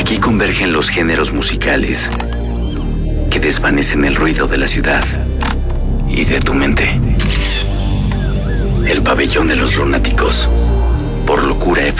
Aquí convergen los géneros musicales que desvanecen el ruido de la ciudad y de tu mente. El pabellón de los lunáticos, por locura FM.